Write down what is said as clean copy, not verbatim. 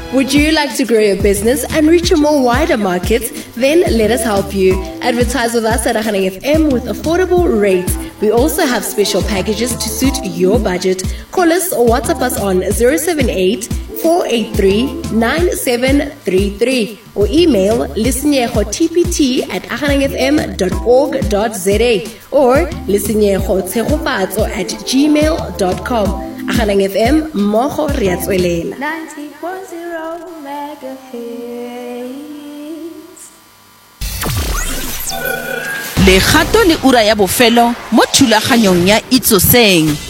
Would you like to grow your business and reach a more wider market? Then let us help you. Advertise with us at Aghaneng FM with affordable rates. We also have special packages to suit your budget. Call us or WhatsApp us on 078-483-9733 or email listenyehotpt@aghanengfm.org.za or listenyehotsegofatso@gmail.com. Aghaneng FM, mmogo re a tswelela. 90.0 megahertz. Le gato le ura ya bofelo mo thulaganyong ya Itsoseng.